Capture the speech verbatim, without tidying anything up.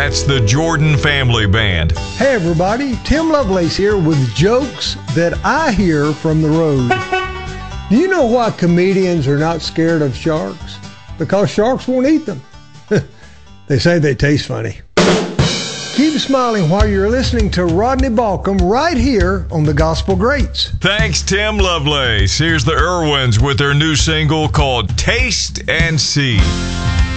That's the Jordan Family Band. Hey everybody, Tim Lovelace here with jokes that I hear from the road. Do you know why comedians are not scared of sharks? Because sharks won't eat them. They say they taste funny. Keep smiling while you're listening to Rodney Balcom right here on the Gospel Greats. Thanks, Tim Lovelace. Here's the Irwins with their new single called Taste and See.